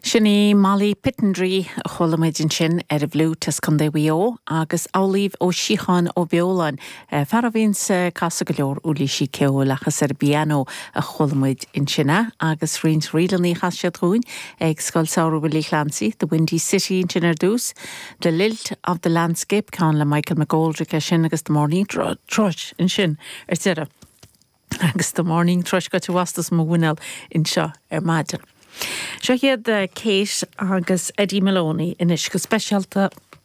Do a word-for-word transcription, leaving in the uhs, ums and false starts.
Sinní Molly Pittendry a cholamidin sin ar a bhlú tas chun ó agus álaíomh ó síchan ó beolain far a bhín sa casa go leor úlí sí ceol achas ar piano a cholamid in sinna agus rins rilaní chas sé trúin ag scoil saoru bhí Clancy, the Windy City in sin ar dús, the lilt of the landscape can le Michael McGoldrick a sin agus the morning trush in sin ar tira. Agus the morning trush go to wastas mo winel in seo ar maidin. Seo hiad Kate agus Eddie Maloney in is go specialta